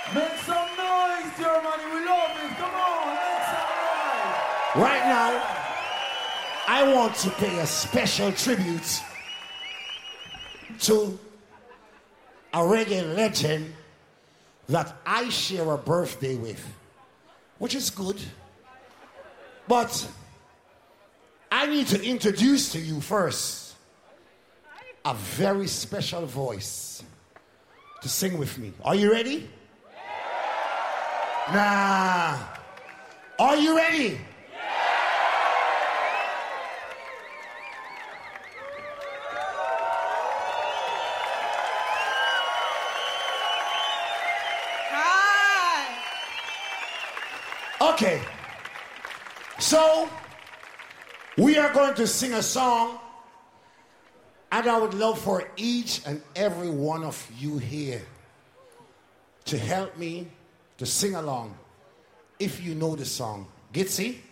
Make some noise, Germany. We love it. Come on, make some noise. Right now, I want to pay a special tribute to a reggae legend that I share a birthday with, which is good. But I need to introduce to you first a very special voice to sing with me. Are you ready? Nah. Are you ready? Okay, so we are going to sing a song, and I would love for each and every one of you here to help me to sing along if you know the song. Gitsy?